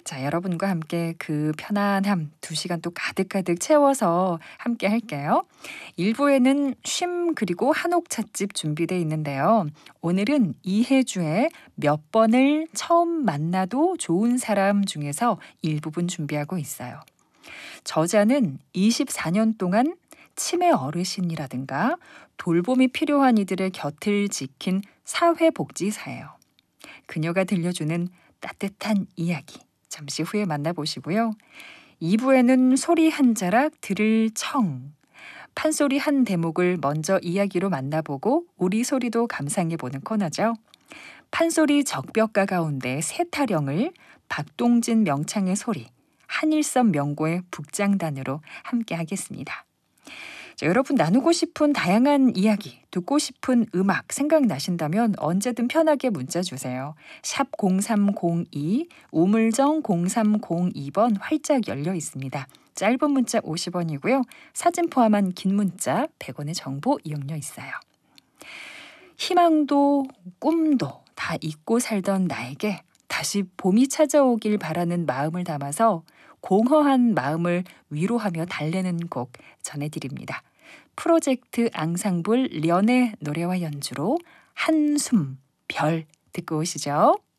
자, 여러분과 함께 그 편안함 2시간 또 가득가득 채워서 함께 할게요. 1부에는 쉼 그리고 한옥 찻집 준비되어 있는데요. 오늘은 이혜주의 몇 번을 처음 만나도 좋은 사람 중에서 일부분 준비하고 있어요. 저자는 24년 동안 치매 어르신이라든가 돌봄이 필요한 이들의 곁을 지킨 사회복지사예요. 그녀가 들려주는 따뜻한 이야기 잠시 후에 만나보시고요. 2부에는 소리 한 자락 들을 청 판소리 한 대목을 먼저 이야기로 만나보고 우리 소리도 감상해보는 코너죠. 판소리 적벽가 가운데 새 타령을 박동진 명창의 소리 한일섬 명고의 북장단으로 함께 하겠습니다. 자, 여러분 나누고 싶은 다양한 이야기, 듣고 싶은 음악 생각나신다면 언제든 편하게 문자 주세요. 샵 0302, 우물정 0302번 활짝 열려 있습니다. 짧은 문자 50원이고요. 사진 포함한 긴 문자 100원의 정보 이용료 있어요. 희망도 꿈도 다 잊고 살던 나에게 다시 봄이 찾아오길 바라는 마음을 담아서 공허한 마음을 위로하며 달래는 곡 전해드립니다. 프로젝트 앙상블 련의 노래와 연주로 한숨 별 듣고 오시죠.